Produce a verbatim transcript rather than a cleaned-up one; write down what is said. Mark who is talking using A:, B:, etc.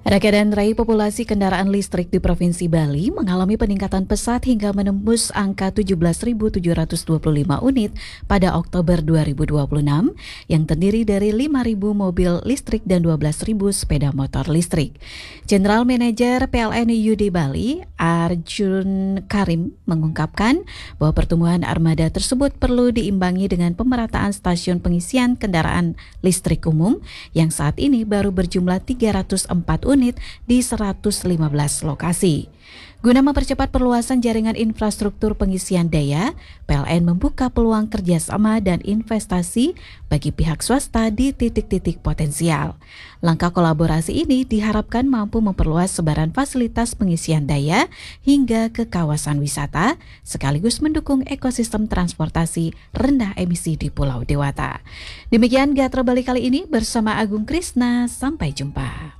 A: Raka dan raih populasi kendaraan listrik di Provinsi Bali mengalami peningkatan pesat hingga menembus angka tujuh belas ribu tujuh ratus dua puluh lima unit pada Oktober dua ribu dua puluh enam yang terdiri dari lima ribu mobil listrik dan dua belas ribu sepeda motor listrik. General Manager P L N U D Bali, Arjun Karim, mengungkapkan bahwa pertumbuhan armada tersebut perlu diimbangi dengan pemerataan stasiun pengisian kendaraan listrik umum yang saat ini baru berjumlah tiga ratus empat unit di seratus lima belas lokasi. Guna mempercepat perluasan jaringan infrastruktur pengisian daya, P L N membuka peluang kerjasama dan investasi bagi pihak swasta di titik-titik potensial. Langkah kolaborasi ini diharapkan mampu memperluas sebaran fasilitas pengisian daya hingga ke kawasan wisata, sekaligus mendukung ekosistem transportasi rendah emisi di Pulau Dewata. Demikian Gatra Bali kali ini bersama Agung Krisna, sampai jumpa.